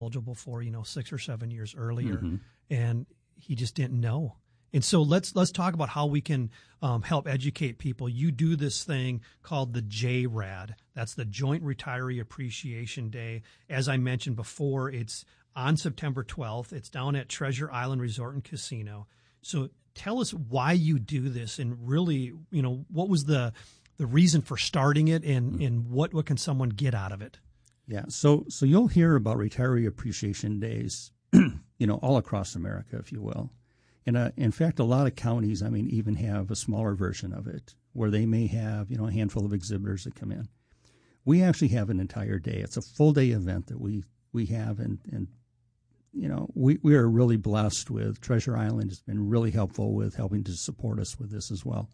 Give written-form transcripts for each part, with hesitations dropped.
eligible for, 6 or 7 years earlier, and he just didn't know. And so let's talk about how we can help educate people. You do this thing called the JRAD. That's the Joint Retiree Appreciation Day. As I mentioned before, it's on September 12th. It's down at Treasure Island Resort and Casino. So tell us why you do this, and really, what was the reason for starting it, and what can someone get out of it? Yeah, so you'll hear about retiree appreciation days, all across America, if you will. And in fact, a lot of counties, even have a smaller version of it where they may have, a handful of exhibitors that come in. We actually have an entire day. It's a full day event that we have, and we are really blessed with Treasure Island. Has been really helpful with helping to support us with this as well.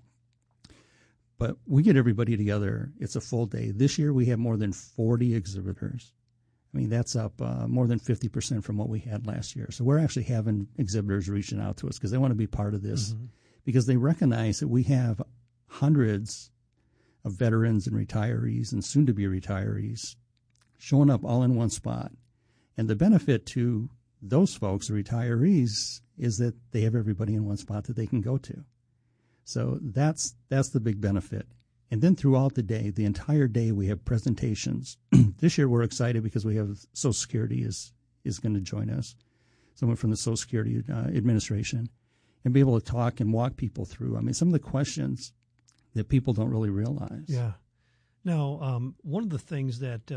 But we get everybody together. It's a full day. This year we have more than 40 exhibitors. That's up more than 50% from what we had last year. So we're actually having exhibitors reaching out to us because they want to be part of this, because they recognize that we have hundreds of veterans and retirees and soon-to-be retirees showing up all in one spot. And the benefit to those folks, the retirees, is that they have everybody in one spot that they can go to. So that's the big benefit. And then throughout the day, the entire day, we have presentations. This year we're excited because we have Social Security is going to join us, someone from the Social Security Administration, and be able to talk and walk people through. Some of the questions that people don't really realize. Yeah. Now, one of the things that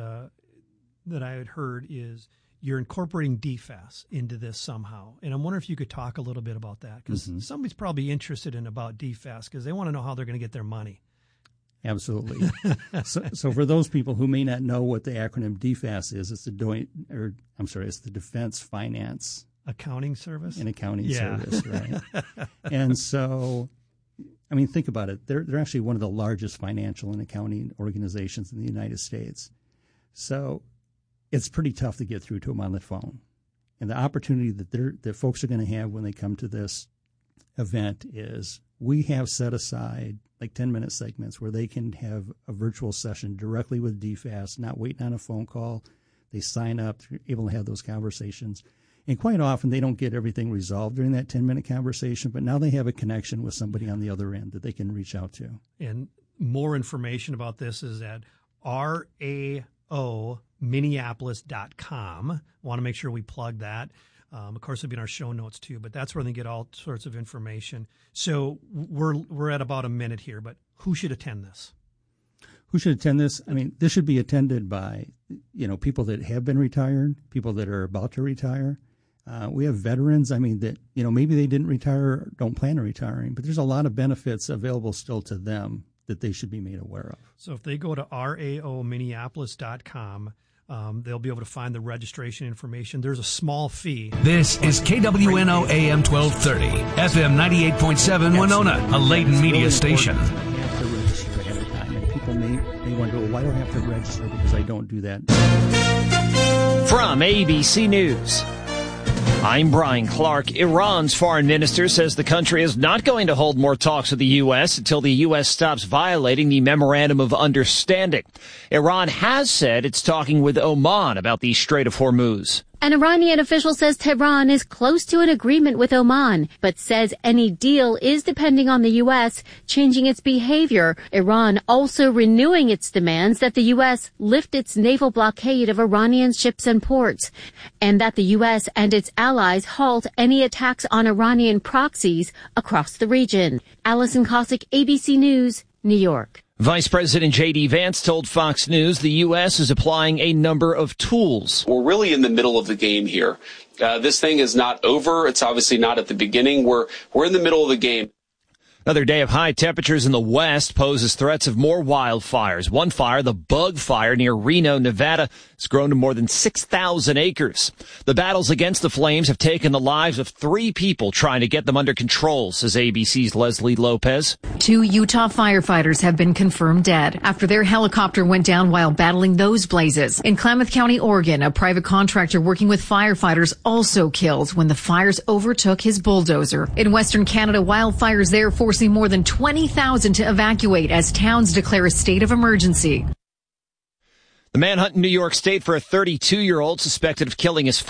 I had heard is you're incorporating DFAS into this somehow. And I'm wondering if you could talk a little bit about that, because somebody's probably interested about DFAS because they want to know how they're going to get their money. Absolutely. So for those people who may not know what the acronym DFAS is, it's the Defense Finance Accounting Service. An accounting service, right? And so, think about it. They're actually one of the largest financial and accounting organizations in the United States. So it's pretty tough to get through to them on the phone. And the opportunity that folks are going to have when they come to this event is we have set aside like 10-minute segments where they can have a virtual session directly with DFAS, not waiting on a phone call. They sign up, they're able to have those conversations. And quite often they don't get everything resolved during that 10-minute conversation, but now they have a connection with somebody on the other end that they can reach out to. And more information about this is at raominneapolis.com. Want to make sure we plug that. Of course, it'll be in our show notes too, but that's where they get all sorts of information. So we're at about a minute here, but who should attend this? Who should attend this? This should be attended by, people that have been retired, people that are about to retire. We have veterans, that, maybe they didn't retire or don't plan on retiring, but there's a lot of benefits available still to them that they should be made aware of. So if they go to raominneapolis.com, they'll be able to find the registration information. There's a small fee. This is KWNO AM 1230, FM 98.7 Winona, a Layton media station. You have to register ahead of time, and people may wonder, well, why do I have to register? Because I don't do that. From ABC News, I'm Brian Clark. Iran's foreign minister says the country is not going to hold more talks with the U.S. until the U.S. stops violating the Memorandum of Understanding. Iran has said it's talking with Oman about the Strait of Hormuz. An Iranian official says Tehran is close to an agreement with Oman, but says any deal is depending on the U.S. changing its behavior. Iran also renewing its demands that the U.S. lift its naval blockade of Iranian ships and ports, and that the U.S. and its allies halt any attacks on Iranian proxies across the region. Allison Cossack, ABC News, New York. Vice President J.D. Vance told Fox News the U.S. is applying a number of tools. We're really in the middle of the game here. This thing is not over. It's obviously not at the beginning. We're in the middle of the game. Another day of high temperatures in the west poses threats of more wildfires. One fire, the Bug Fire near Reno, Nevada, has grown to more than 6,000 acres. The battles against the flames have taken the lives of 3 people trying to get them under control, says ABC's Leslie Lopez. 2 Utah firefighters have been confirmed dead after their helicopter went down while battling those blazes. In Klamath County, Oregon, a private contractor working with firefighters also killed when the fires overtook his bulldozer. In Western Canada, wildfires there forcing more than 20,000 to evacuate as towns declare a state of emergency. The manhunt in New York State for a 32-year-old suspected of killing his